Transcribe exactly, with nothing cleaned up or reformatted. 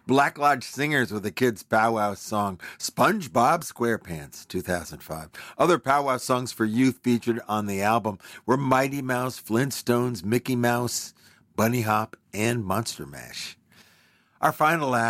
Black Lodge Singers with a kids' powwow song, SpongeBob SquarePants, two thousand five. Other powwow songs for youth featured on the album were Mighty Mouse, Flintstones, Mickey Mouse, Bunny Hop, and Monster Mash. Our final act